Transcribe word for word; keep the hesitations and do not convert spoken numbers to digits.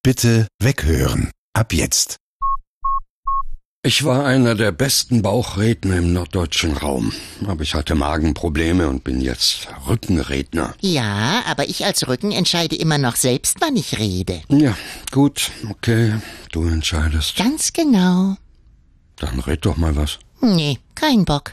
Bitte weghören. Ab jetzt. Ich war einer der besten Bauchredner im norddeutschen Raum, aber ich hatte Magenprobleme und bin jetzt Rückenredner. Ja, aber ich als Rücken entscheide immer noch selbst, wann ich rede. Ja, gut, okay, du entscheidest. Ganz genau. Dann red doch mal was. Nee, kein Bock.